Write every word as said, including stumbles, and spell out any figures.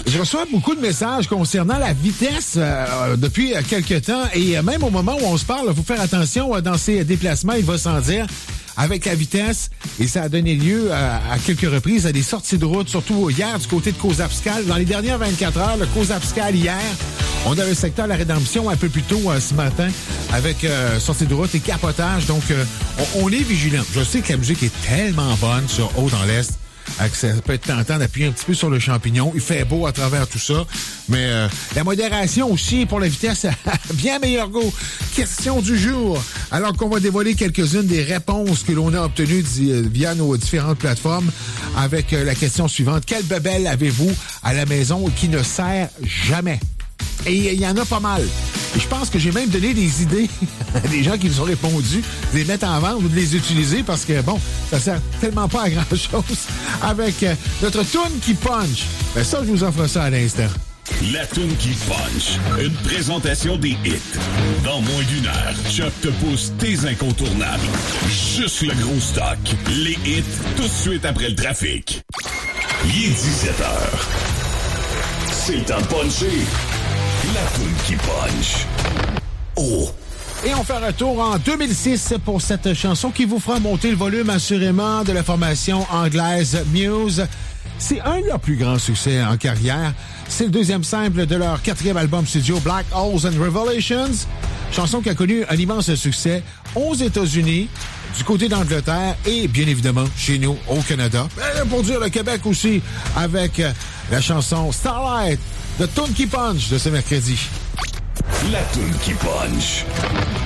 Je reçois beaucoup de messages concernant la vitesse euh, depuis euh, quelques temps et euh, même au moment où on se parle, il faut faire attention euh, dans ces déplacements, il va sans dire, avec la vitesse. Et ça a donné lieu à, à quelques reprises à des sorties de route, surtout hier du côté de Cozapscal. Dans les dernières vingt-quatre heures, le Cozapscal hier, on a le secteur La Rédemption un peu plus tôt euh, ce matin avec euh, sortie de route et capotage. Donc, euh, on, on est vigilant. Je sais que la musique est tellement bonne sur Haut dans l'Est. Que ça peut être tentant d'appuyer un petit peu sur le champignon. Il fait beau à travers tout ça. Mais euh, la modération aussi pour la vitesse a bien meilleur goût. Question du jour. Alors qu'on va dévoiler quelques-unes des réponses que l'on a obtenues via nos différentes plateformes avec euh, la question suivante. Quelle bebelle avez-vous à la maison qui ne sert jamais? Et il y en a pas mal. Et je pense que j'ai même donné des idées à des gens qui nous ont répondu de les mettre en vente ou de les utiliser parce que, bon, ça sert tellement pas à grand-chose avec euh, notre toune qui punch. Ben ça, je vous offre ça à l'instant. La toune qui punch. Une présentation des hits. Dans moins d'une heure, Chuck te pousse tes incontournables. Juste le gros stock. Les hits, tout de suite après le trafic. Il est dix-sept heures. C'est le temps de puncher. La toune qui punch. Oh! Et on fait un retour en deux mille six pour cette chanson qui vous fera monter le volume assurément de la formation anglaise Muse. C'est un de leurs plus grands succès en carrière. C'est le deuxième simple de leur quatrième album studio Black Holes and Revelations. Chanson qui a connu un immense succès aux États-Unis, du côté d'Angleterre et bien évidemment chez nous au Canada. Et pour dire le Québec aussi avec la chanson Starlight de Toune qui punch de ce mercredi. La toune qui punch.